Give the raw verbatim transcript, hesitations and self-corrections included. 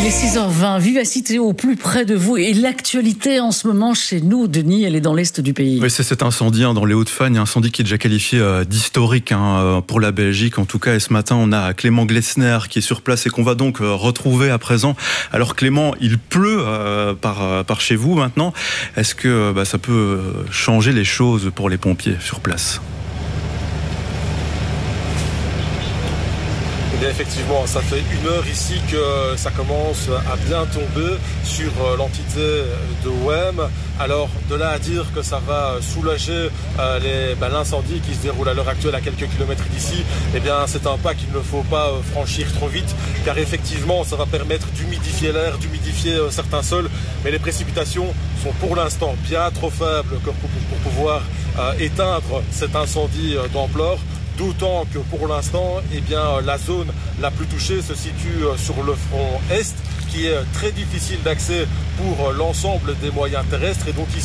Il est six heures vingt, Vivacité au plus près de vous et l'actualité en ce moment chez nous, Denis, elle est dans l'est du pays. Oui, c'est cet incendie hein, dans les Hauts-de-Fagne, un incendie qui est déjà qualifié euh, d'historique hein, pour la Belgique en tout cas. Et ce matin, on a Clément Glessner qui est sur place et qu'on va donc euh, retrouver à présent. Alors Clément, il pleut euh, par, par chez vous maintenant. Est-ce que euh, bah, ça peut changer les choses pour les pompiers sur place ? Eh bien, effectivement, ça fait une heure ici que ça commence à bien tomber sur l'entité de O M. Alors, de là à dire que ça va soulager euh, les, ben, l'incendie qui se déroule à l'heure actuelle à quelques kilomètres d'ici, eh bien, c'est un pas qu'il ne faut pas euh, franchir trop vite, car effectivement, ça va permettre d'humidifier l'air, d'humidifier euh, certains sols, mais les précipitations sont pour l'instant bien trop faibles pour, pour, pour pouvoir euh, éteindre cet incendie euh, d'ampleur. D'autant que pour l'instant, eh bien, la zone la plus touchée se situe sur le front est, qui est très difficile d'accès pour l'ensemble des moyens terrestres. Et donc ici,